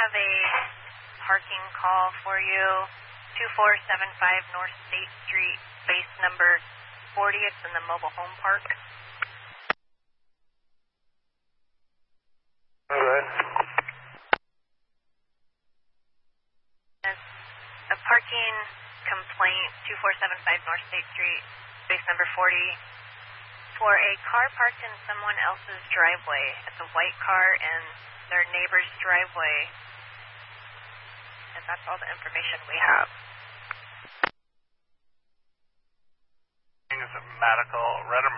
have a parking call for you. 2475 North State Street, base number 40. It's in the mobile home park. All right. A parking complaint, 2475 North State Street, base number 40, for a car parked in someone else's driveway. It's a white car in their neighbor's driveway. And that's all the information we have. It's a medical, red or